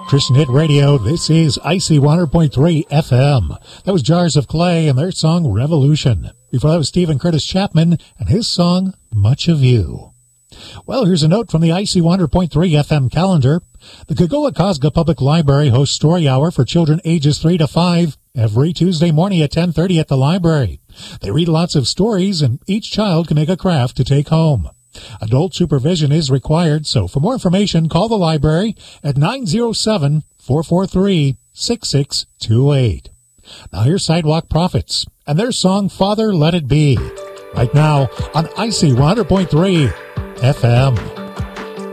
Christian Hit Radio. This is Icy 100.3 FM. That was Jars of Clay and their song Revolution. Before that was Stephen Curtis Chapman and his song Much of You. Well, here's a note from the Icy 100.3 FM calendar. The Cagoula-Cosga Public Library hosts Story Hour for children ages 3 to 5 every Tuesday morning at 10:30 at the library. They read lots of stories, and each child can make a craft to take home. Adult supervision is required, so for more information, call the library at 907-443-6628. Now here's Sidewalk Prophets and their song Father Let It Be, right now on Icy 100.3 FM.